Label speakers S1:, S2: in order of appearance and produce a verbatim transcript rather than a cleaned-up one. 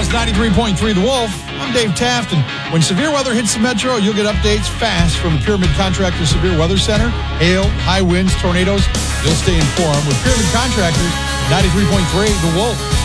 S1: is ninety-three point three The Wolf. I'm Dave Taft, and when severe weather hits the metro, you'll get updates fast from the Pyramid Contractor Severe Weather Center. Hail, high winds, tornadoes. You'll stay informed with Pyramid Contractors, ninety-three point three The Wolf.